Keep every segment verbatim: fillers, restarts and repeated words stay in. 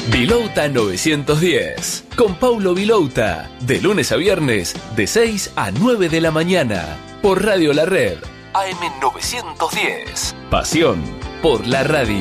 Vilouta novecientos diez, con Paulo Vilouta, de lunes a viernes, de seis a nueve de la mañana, por Radio La Red, A M novecientos diez. Pasión por la radio.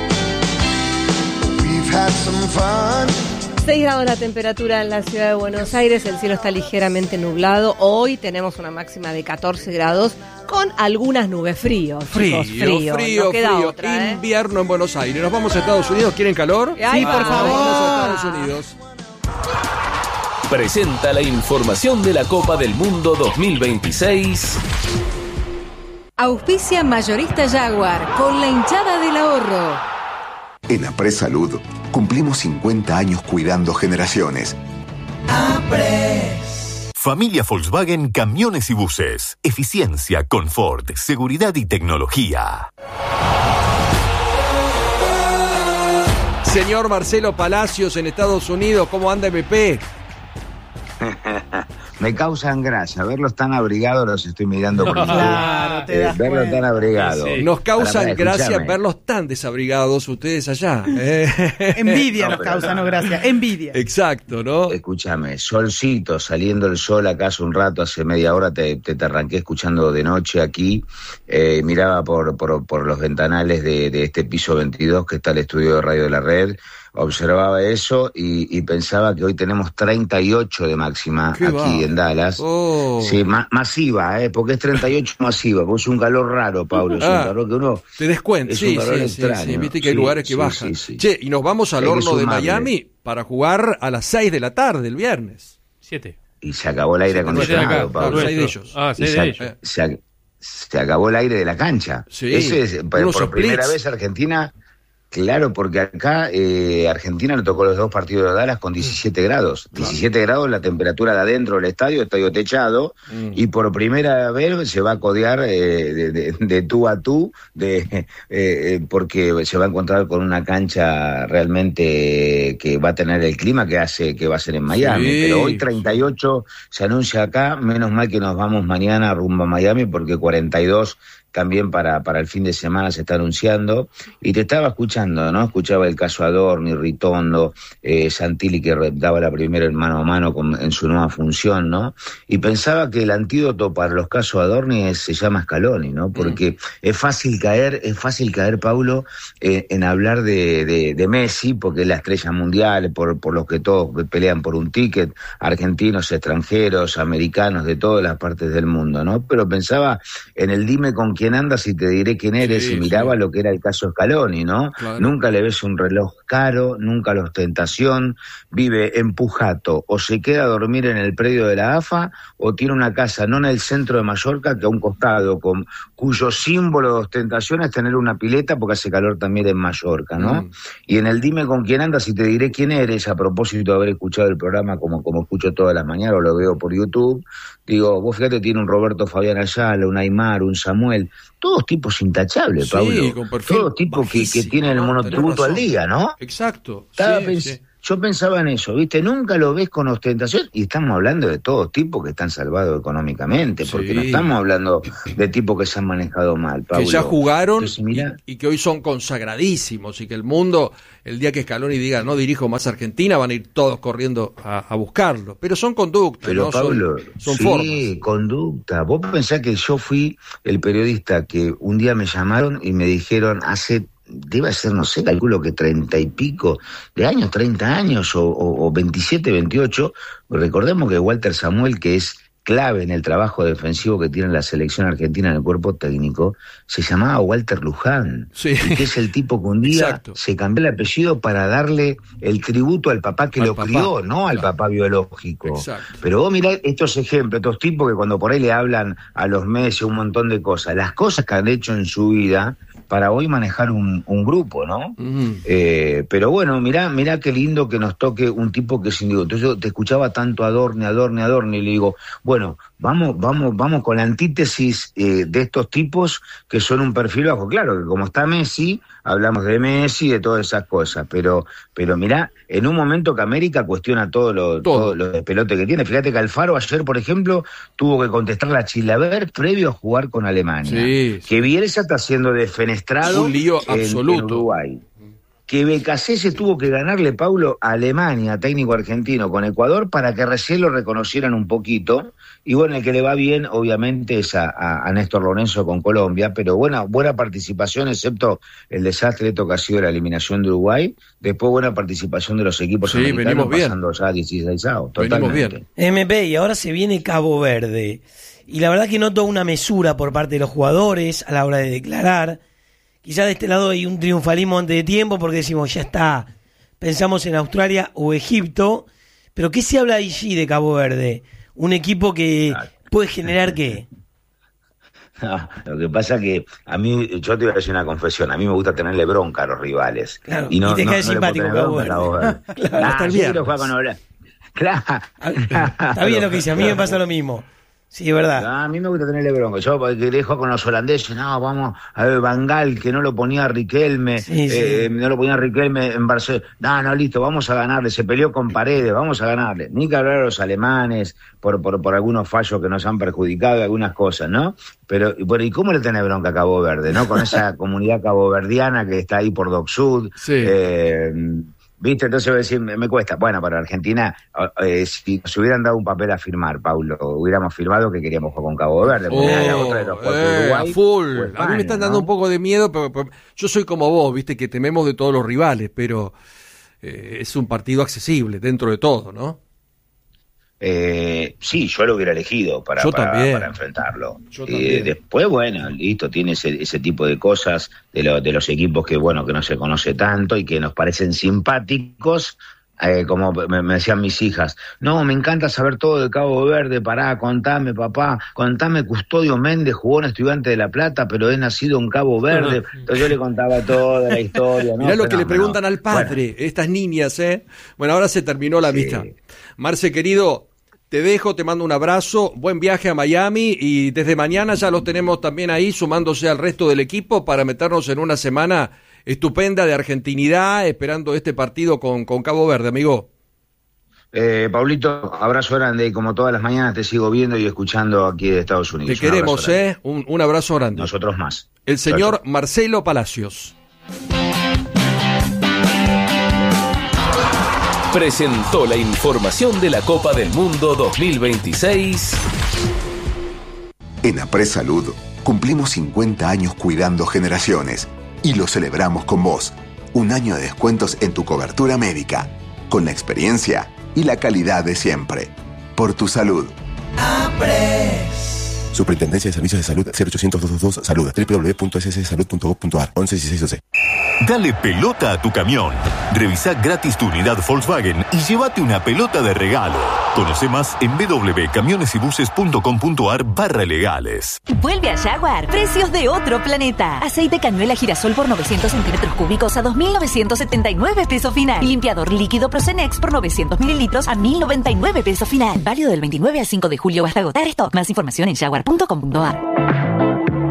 seis grados la temperatura en la ciudad de Buenos Aires, el cielo está ligeramente nublado. Hoy tenemos una máxima de catorce grados con algunas nubes, frío, Frío, chicos, frío, frío, no queda frío. otra, ¿eh? Invierno en Buenos Aires. Nos vamos a Estados Unidos. ¿Quieren calor? Ay, Sí, por vamos. favor. Vamos a Estados Unidos. Presenta la información de la Copa del Mundo dos mil veintiséis. Auspicia Mayorista Jaguar con la hinchada del ahorro. En Apres Salud cumplimos cincuenta años cuidando generaciones. Apres. Familia Volkswagen Camiones y Buses. Eficiencia, confort, seguridad y tecnología. Señor Marcelo Palacios en Estados Unidos, ¿cómo anda M P? Me causan gracia, verlos tan abrigados, los estoy mirando por YouTube. Claro, te eh, das verlos cuenta. tan abrigados. Sí. Nos causan Para, para, gracia escuchame. verlos tan desabrigados ustedes allá. Eh. Envidia No, nos pero causa, no. no gracia. Envidia. Exacto, ¿no? Escúchame, solcito, saliendo el sol acá hace un rato, hace media hora te, te, te arranqué escuchando de noche aquí, eh, miraba por, por, por los ventanales de, de este piso veintidós que está el estudio de Radio de la Red, observaba eso y, y pensaba que hoy tenemos treinta y ocho de máxima Qué aquí va. en Dallas. Oh. Sí, ma- masiva, ¿eh? Porque es treinta y ocho masiva, porque es un calor raro, Pablo, es Ah. un calor que uno... Te des cuenta, Es sí, un calor sí, sí, extraño. sí, viste que hay Sí, lugares que sí, bajan. sí, sí. Che, y nos vamos al Hay que horno de sumarle. Miami para jugar a las seis de la tarde el viernes. Siete. Y se acabó el aire Siete, nueve acondicionado, acá, Pablo. claro, seis de ellos. Ah, Y seis se, de ellos. se- se acabó el aire de la cancha. Sí, Ese es, por, unos por primera splits. vez Argentina, claro, porque acá eh, Argentina le tocó los dos partidos de Dallas con diecisiete grados. diecisiete grados la temperatura de adentro del estadio, estadio techado, Mm. y por primera vez se va a codear eh, de, de, de tú a tú, de, eh, eh, porque se va a encontrar con una cancha realmente que va a tener el clima que hace que va a ser en Miami. Sí, Pero hoy treinta y ocho se anuncia acá, menos mal que nos vamos mañana rumbo a Miami porque cuarenta y dos también para, para el fin de semana se está anunciando. Y te estaba escuchando, ¿no? Escuchaba el caso Adorni, Ritondo, eh, Santilli que daba la primera en mano a mano con, en su nueva función, ¿no? Y pensaba que el antídoto para los casos Adorni es, se llama Scaloni, ¿no? Porque mm. es fácil caer, es fácil caer, Paulo, eh, en hablar de, de, de Messi, porque es la estrella mundial, por, por los que todos pelean por un ticket, argentinos, extranjeros, americanos, de todas las partes del mundo, ¿no? Pero pensaba en el dime con quién andas y te diré quién eres, Sí, y miraba sí. lo que era el caso Scaloni, ¿no? Claro. Nunca le ves un reloj caro, nunca la ostentación, vive en Pujato, o se queda a dormir en el predio de la A F A, o tiene una casa no en el centro de Mallorca, que a un costado, con cuyo símbolo de ostentación es tener una pileta, porque hace calor también en Mallorca, ¿no? Mm. Y en el dime con quién andas y te diré quién eres, a propósito de haber escuchado el programa como, como escucho todas las mañanas, o lo veo por YouTube, digo, vos fíjate, tiene un Roberto Fabián Ayala, un Aymar, un Samuel, todos tipos intachables, Sí, Pablo. con perfil Todos tipos que, que bajísimo, tienen el ¿no? monotributo Tenés al razón. día, ¿no? Exacto. Estaba Sí, pens- sí. Yo pensaba en eso, ¿viste? Nunca lo ves con ostentación, y estamos hablando de todos tipos que están salvados económicamente, porque Sí. no estamos hablando de tipos que se han manejado mal, Pablo. Que ya jugaron Entonces, mirá, y, y que hoy son consagradísimos y que el mundo, el día que Scaloni diga no dirijo más Argentina, van a ir todos corriendo a, a buscarlo. Pero son conductas, Pero ¿no? Pablo, son son sí, formas. conducta. Vos pensás que yo fui el periodista que un día me llamaron y me dijeron hace, debe ser, no sé, calculo que treinta y pico de años, treinta años o, o, o veintisiete, veintiocho. Recordemos que Walter Samuel, que es clave en el trabajo defensivo que tiene la selección argentina en el cuerpo técnico, se llamaba Walter Luján, Sí. y que es el tipo que un día Exacto. se cambió el apellido para darle el tributo al papá que Al lo papá, crió, no al claro. papá biológico. Exacto. Pero vos mirá estos ejemplos, estos tipos que cuando por ahí le hablan a los Messi un montón de cosas, las cosas que han hecho en su vida para hoy manejar un, un grupo, ¿no? Mm. Eh, pero bueno, mirá, mirá qué lindo que nos toque un tipo que sin duda. Entonces yo te escuchaba tanto Adorni, Adorni, Adorni, y le digo, bueno, vamos, vamos, vamos con la antítesis eh, de estos tipos que son un perfil bajo. Claro, que como está Messi, hablamos de Messi y de todas esas cosas, pero, pero mirá, en un momento que América cuestiona todo lo, Todo. todo lo de pelote que tiene. Fíjate que Alfaro ayer, por ejemplo, tuvo que contestar la Chilaver previo a jugar con Alemania. Sí, sí. Que Bielsa está siendo defenestrado Un lío en, absoluto. en Uruguay. que Becasese tuvo que ganarle, Paulo, a Alemania, técnico argentino, con Ecuador, para que recién lo reconocieran un poquito. Y bueno, el que le va bien, obviamente, es a, a, a Néstor Lorenzo con Colombia, pero buena, buena participación, excepto el desastre que ha sido la eliminación de Uruguay. Después buena participación de los equipos sí, americanos, bien. pasando ya a dieciséis avos. Venimos bien. M P, y ahora se viene Cabo Verde. Y la verdad que noto una mesura por parte de los jugadores a la hora de declarar. Quizá de este lado hay un triunfalismo antes de tiempo porque decimos, ya está, pensamos en Australia o Egipto, pero ¿qué se habla allí de Cabo Verde? Un equipo que puede generar ¿qué? No, lo que pasa que a mí, yo te voy a decir una confesión, a mí me gusta tenerle bronca a los rivales. Claro, y, no, y te no, cae no simpático Cabo Verde. Cabo Verde. Claro, ah, hasta el yo viernes. quiero jugar con Holanda. Claro. Está bien lo que dice, a mí me pasa lo mismo. Sí, es verdad. A mí me gusta tenerle bronca. Yo quería jugar con los holandeses. No, vamos a ver, Van Gaal, que no lo ponía a Riquelme. Sí, sí. Eh, no lo ponía a Riquelme en Barcelona. No, no, listo, vamos a ganarle. Se peleó con Paredes, vamos a ganarle. Ni que hablar a los alemanes por, por, por algunos fallos que nos han perjudicado y algunas cosas, ¿no? Pero, pero ¿y cómo le tenés bronca a Cabo Verde, no? Con esa comunidad caboverdiana que está ahí por Dock Sud. Sí. Eh, ¿Viste? Entonces voy a decir, me, me cuesta. Bueno, para Argentina, eh, si nos hubieran dado un papel a firmar, Paulo, hubiéramos firmado que queríamos jugar con Cabo Verde. Oh, la otra de los cuatro eh, Uruguay, a full. o España, a mí me están dando ¿no? un poco de miedo, pero, pero yo soy como vos, viste, que tememos de todos los rivales, pero eh, es un partido accesible dentro de todo, ¿no? Eh, sí, yo lo hubiera elegido para, Yo para, también. para enfrentarlo. Yo Eh, también. después, bueno, listo, tiene ese, ese tipo de cosas de, lo, de los equipos que, bueno, que no se conoce tanto y que nos parecen simpáticos. Eh, como me, me decían mis hijas, no, me encanta saber todo de Cabo Verde, pará, contame, papá, contame, Custodio Méndez jugó en Estudiante de La Plata, pero he nacido en Cabo Verde. Entonces yo le contaba toda la historia. ¿no? Mirá lo que Pero le no, preguntan no. al padre, Bueno, estas niñas, ¿eh? Bueno, ahora se terminó la Sí. amistad. Marce, querido, te dejo, te mando un abrazo, buen viaje a Miami y desde mañana ya los tenemos también ahí sumándose al resto del equipo para meternos en una semana estupenda de argentinidad, esperando este partido con, con Cabo Verde, amigo. Eh, Paulito, abrazo grande y como todas las mañanas te sigo viendo y escuchando aquí de Estados Unidos. Te Un queremos, abrazo grande. ¿eh? Un, un abrazo grande. Nosotros más. El señor Chao, chao. Marcelo Palacios. Presentó la información de la Copa del Mundo dos mil veintiséis. En Apres Salud cumplimos cincuenta años cuidando generaciones y lo celebramos con vos. Un año de descuentos en tu cobertura médica, con la experiencia y la calidad de siempre. Por tu salud. Superintendencia de Servicios de Salud cero ochocientos, doscientos veintidós Salud doble u doble u doble u punto s s salud punto gov punto a r once dieciséis doce. Dale pelota a tu camión. Revisa gratis tu unidad Volkswagen y llévate una pelota de regalo. Conoce más en w w w punto camiones y buses punto com punto a r barra legales. Vuelve a Jaguar. Precios de otro planeta. Aceite cañuela girasol por novecientos centímetros cúbicos a dos mil novecientos setenta y nueve pesos final. Limpiador líquido Procenex por novecientos mililitros a mil noventa y nueve pesos final. Válido del veintinueve al cinco de julio hasta agotar stock. Más información en jaguar punto com punto a r.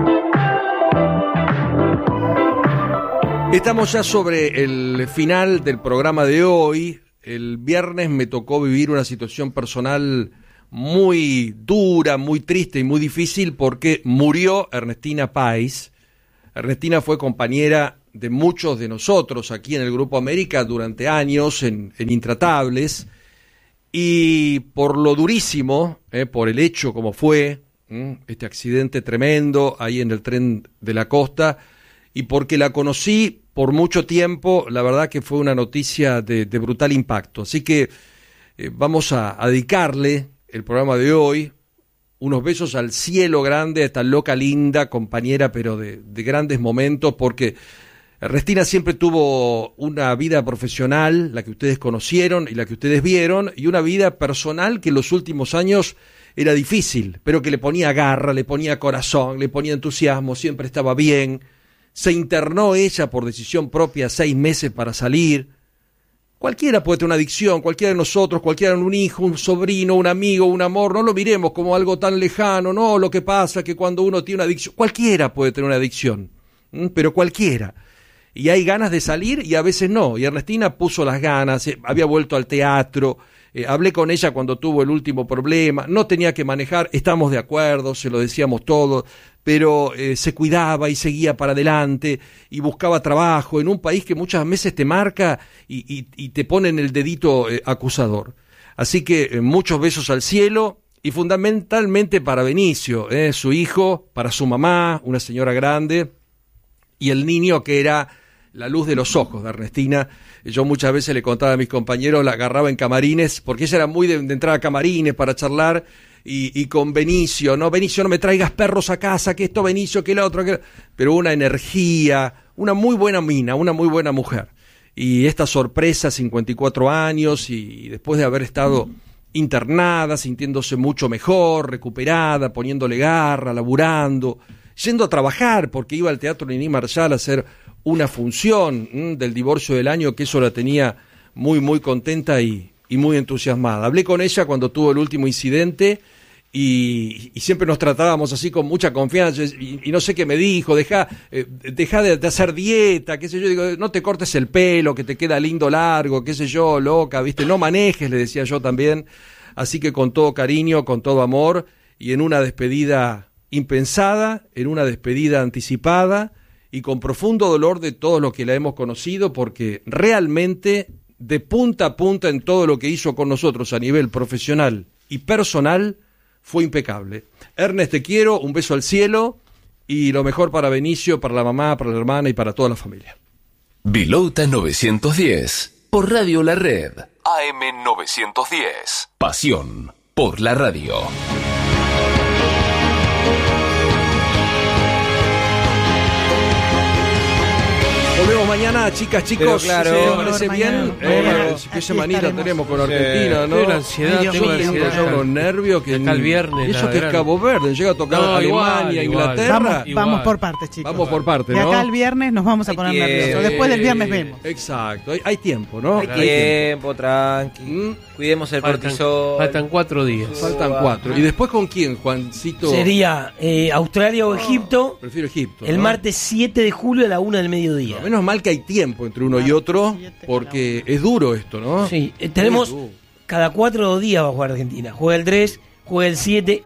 Estamos ya sobre el final del programa de hoy. El viernes me tocó vivir una situación personal muy dura, muy triste y muy difícil porque murió Ernestina Páez. Ernestina fue compañera de muchos de nosotros aquí en el Grupo América durante años en, en Intratables, y por lo durísimo, eh, por el hecho como fue, ¿m? este accidente tremendo ahí en el tren de la costa, y porque la conocí por mucho tiempo, la verdad que fue una noticia de, de brutal impacto. Así que eh, vamos a, a dedicarle el programa de hoy unos besos al cielo grande a esta loca linda compañera, pero de, de grandes momentos, porque Ernestina siempre tuvo una vida profesional, la que ustedes conocieron y la que ustedes vieron, y una vida personal que en los últimos años era difícil, pero que le ponía garra, le ponía corazón, le ponía entusiasmo, siempre estaba bien. Se internó ella por decisión propia seis meses para salir. Cualquiera puede tener una adicción, cualquiera de nosotros, cualquiera un hijo, un sobrino, un amigo, un amor, no lo miremos como algo tan lejano, no, lo que pasa es que cuando uno tiene una adicción, cualquiera puede tener una adicción, ¿m? pero cualquiera. Y hay ganas de salir y a veces no, y Ernestina puso las ganas, eh, había vuelto al teatro, eh, hablé con ella cuando tuvo el último problema, no tenía que manejar, estamos de acuerdo, se lo decíamos todos, pero eh, se cuidaba y seguía para adelante y buscaba trabajo en un país que muchas veces te marca y, y, y te pone en el dedito eh, acusador. Así que eh, muchos besos al cielo y fundamentalmente para Benicio, eh, su hijo, para su mamá, una señora grande, y el niño que era la luz de los ojos de Ernestina. Yo muchas veces le contaba a mis compañeros, la agarraba en camarines, porque ella era muy de, de entrar a camarines para charlar, y, y con Benicio, no, Benicio, no me traigas perros a casa, que esto, Benicio, que lo otro, que... pero una energía, una muy buena mina, una muy buena mujer. Y esta sorpresa, cincuenta y cuatro años, y después de haber estado internada, sintiéndose mucho mejor, recuperada, poniéndole garra, laburando, yendo a trabajar, porque iba al Teatro Nini Marshall a hacer una función mmm, del divorcio del año, que eso la tenía muy, muy contenta y, y muy entusiasmada. Hablé con ella cuando tuvo el último incidente y, y siempre nos tratábamos así con mucha confianza y, y no sé qué me dijo, deja, eh, deja de, de hacer dieta, qué sé yo, digo, no te cortes el pelo, que te queda lindo largo, qué sé yo, loca, viste, no manejes, le decía yo también. Así que con todo cariño, con todo amor y en una despedida impensada, en una despedida anticipada y con profundo dolor de todos los que la hemos conocido, porque realmente de punta a punta en todo lo que hizo con nosotros a nivel profesional y personal fue impecable. Ernest, te quiero, un beso al cielo y lo mejor para Benicio, para la mamá, para la hermana y para toda la familia. Vilouta novecientos diez, por Radio La Red, A M novecientos diez. Pasión por la radio. Volvemos mañana, chicas, chicos. Pero claro, ¿se sí, parece mañana, bien? mañana. Eh, ¿Qué semanita tenemos con Argentina, sí, no? Tengo la ansiedad, yo tengo la tengo ansiedad. ya unos nervios que... Acá el viernes. Eso que es Cabo Verde, llega a tocar no, Alemania, igual, Inglaterra. igual. Vamos, vamos por partes, chicos. Vamos por partes, De ¿no? acá al viernes nos vamos a Hay poner tiempo. nerviosos. Después del viernes vemos. Exacto, hay, hay tiempo, ¿no? Hay tiempo, tranqui. ¿Mm? Cuidemos el faltan, cortisol. Faltan cuatro días. Faltan cuatro. ¿Y después con quién, Juancito? Sería eh, Australia o Egipto. Prefiero Egipto. El ¿no? martes siete de julio a la una del mediodía. No, menos mal que hay tiempo entre uno y otro, porque es duro esto, ¿no? Sí, eh, tenemos cada cuatro días va a jugar Argentina. Juega el tres, juega el siete,